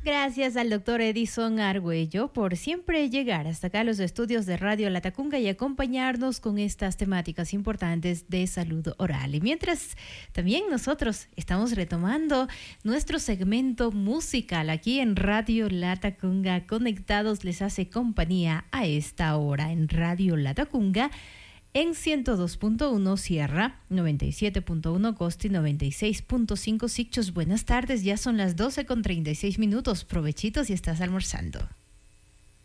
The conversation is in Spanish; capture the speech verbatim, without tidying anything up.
Gracias al doctor Edison Argüello por siempre llegar hasta acá a los estudios de Radio Latacunga y acompañarnos con estas temáticas importantes de salud oral. Y mientras también nosotros estamos retomando nuestro segmento musical aquí en Radio Latacunga, Conectados les hace compañía a esta hora en Radio Latacunga. En ciento dos punto uno Sierra, noventa y siete punto uno Costi, noventa y seis punto cinco Sicchos. Buenas tardes, ya son las doce con treinta y seis minutos. Provechitos si estás almorzando.